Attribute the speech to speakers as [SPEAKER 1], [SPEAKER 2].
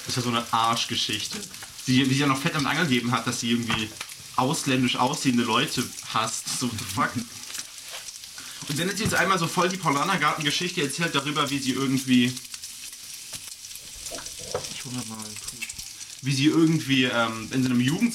[SPEAKER 1] Das ist ja so eine Arschgeschichte. Wie sie ja noch fett damit angegeben hat, dass sie irgendwie ausländisch aussehende Leute hasst. So, what the fuck? Und dann hat sie jetzt einmal so voll die Paulanergarten-Geschichte erzählt darüber, wie sie irgendwie... Ich hol mal. Wie sie irgendwie in so einem